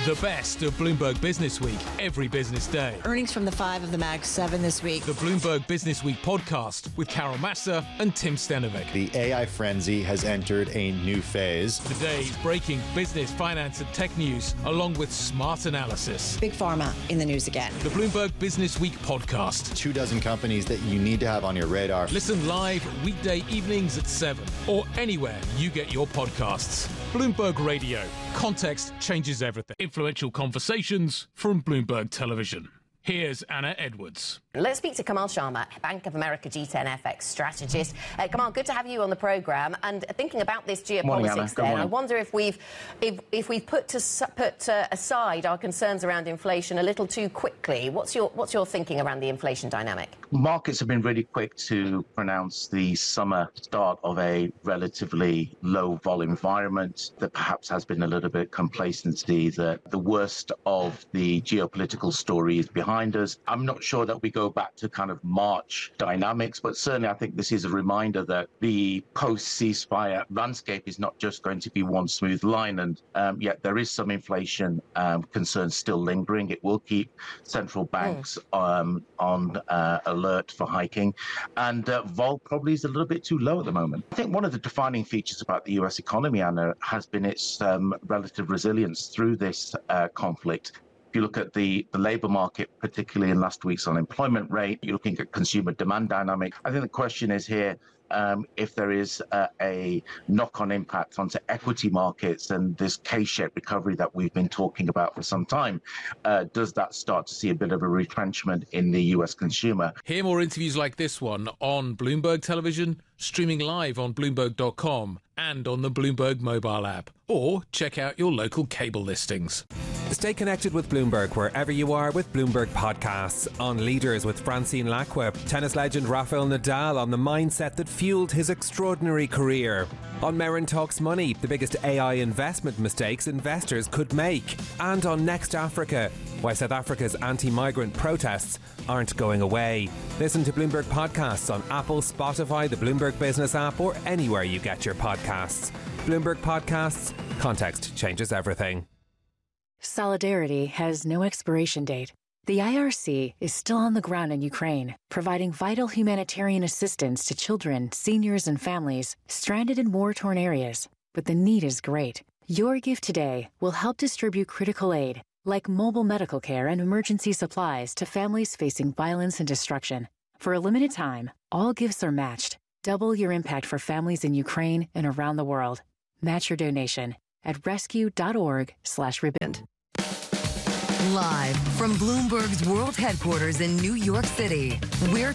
The best of Bloomberg Business Week every business day. Earnings from the 5 of the Mag 7 this week. The Bloomberg Business Week podcast with Carol Massa and Tim Stenovec. The AI frenzy has entered a new phase. Today's breaking business, finance and tech news, along with smart analysis. Big Pharma in the news again. The Bloomberg Business Week podcast. 24 companies that you need to have on your radar. Listen live weekday evenings at 7 or anywhere you get your podcasts. Bloomberg Radio. Context changes everything. Influential conversations from Bloomberg Television. Here's Anna Edwards. Let's speak to Kamal Sharma, Bank of America G10 FX strategist. Kamal, good to have you on the programme. And thinking about this geopolitics, then, I wonder if we've put aside our concerns around inflation a little too quickly. What's your thinking around the inflation dynamic? Markets have been really quick to pronounce the summer start of a relatively low volume environment. There perhaps has been a little bit of complacency that the worst of the geopolitical story is behind us. I'm not sure that we go back to kind of March dynamics, but certainly I think this is a reminder that the post-ceasefire landscape is not just going to be one smooth line, and yet there is some inflation concerns still lingering. It will keep central banks on alert for hiking, and vol probably is a little bit too low at the moment. I think one of the defining features about the US economy, Anna, has been its relative resilience through this conflict. If you look at the labour market, particularly in last week's unemployment rate, you're looking at consumer demand dynamic. I think the question is here, if there is a knock-on impact onto equity markets and this K-shaped recovery that we've been talking about for some time, does that start to see a bit of a retrenchment in the US consumer? Hear more interviews like this one on Bloomberg Television, streaming live on Bloomberg.com and on the Bloomberg mobile app. Or check out your local cable listings. Stay connected with Bloomberg wherever you are with Bloomberg Podcasts. On Leaders with Francine Lacqua, tennis legend Rafael Nadal on the mindset that fueled his extraordinary career. On Merrin Talks Money, the biggest AI investment mistakes investors could make. And on Next Africa, why South Africa's anti-migrant protests aren't going away. Listen to Bloomberg Podcasts on Apple, Spotify, the Bloomberg Business app, or anywhere you get your podcasts. Bloomberg Podcasts, context changes everything. Solidarity has no expiration date. The IRC is still on the ground in Ukraine, providing vital humanitarian assistance to children, seniors, and families stranded in war-torn areas. But the need is great. Your gift today will help distribute critical aid, like mobile medical care and emergency supplies to families facing violence and destruction. For a limited time, all gifts are matched. Double your impact for families in Ukraine and around the world. Match your donation at rescue.org/ribbon. Live from Bloomberg's world headquarters in New York City, we're